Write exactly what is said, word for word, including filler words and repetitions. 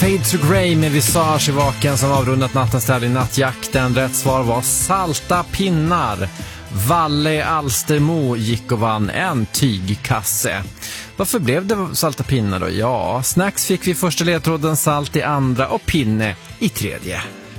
Fade to Grey med Visage i vaken som avrundat nattens tävling Nattjakten. Rätt svar var salta pinnar. Valle Alstermo gick och vann en tygkasse. Varför blev det salta pinnar då? Ja, snacks fick vi första ledtråden, salt i andra och pinne i tredje.